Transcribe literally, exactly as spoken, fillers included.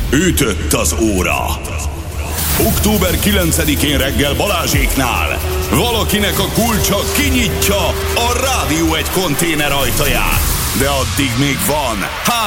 Ütött az óra. október kilencedikén reggel Balázséknál valakinek a kulcsa kinyitja a Rádió egy konténer ajtaját. De addig még van